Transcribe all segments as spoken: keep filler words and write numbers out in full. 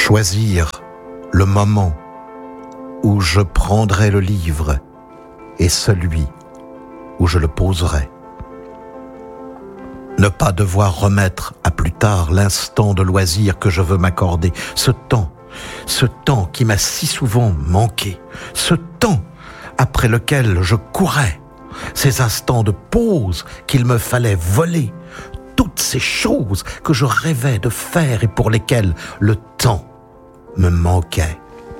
Choisir le moment où je prendrai le livre et celui où je le poserai. Ne pas devoir remettre à plus tard l'instant de loisir que je veux m'accorder, ce temps, ce temps qui m'a si souvent manqué, ce temps après lequel je courais, ces instants de pause qu'il me fallait voler, toutes ces choses que je rêvais de faire et pour lesquelles le temps me manquait.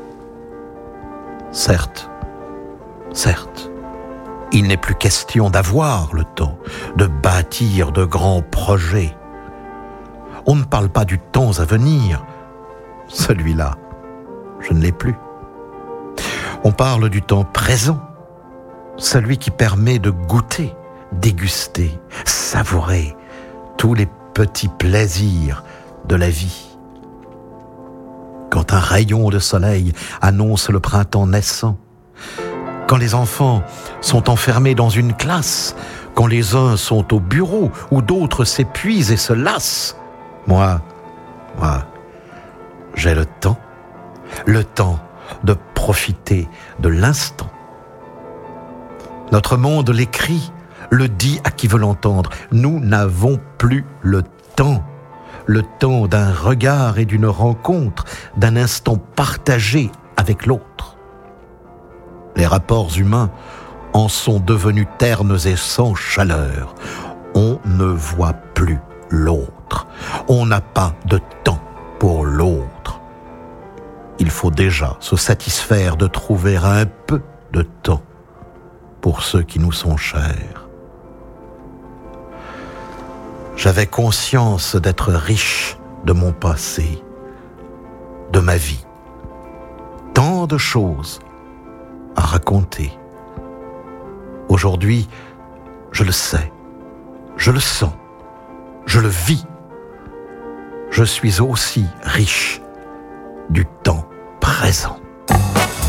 Certes, certes, il n'est plus question d'avoir le temps, de bâtir de grands projets. On ne parle pas du temps à venir. Celui-là, je ne l'ai plus. On parle du temps présent, celui qui permet de goûter, déguster, savourer tous les petits plaisirs de la vie. Quand un rayon de soleil annonce le printemps naissant, quand les enfants sont enfermés dans une classe, quand les uns sont au bureau ou d'autres s'épuisent et se lassent, moi, moi, j'ai le temps, le temps de profiter de l'instant. Notre monde l'écrit, le dit à qui veut l'entendre. Nous n'avons plus le temps. Le temps d'un regard et d'une rencontre, d'un instant partagé avec l'autre. Les rapports humains en sont devenus ternes et sans chaleur. On ne voit plus l'autre. On n'a pas de temps pour l'autre. Il faut déjà se satisfaire de trouver un peu de temps pour ceux qui nous sont chers. J'avais conscience d'être riche de mon passé, de ma vie. Tant de choses à raconter. Aujourd'hui, je le sais, je le sens, je le vis. Je suis aussi riche du temps présent.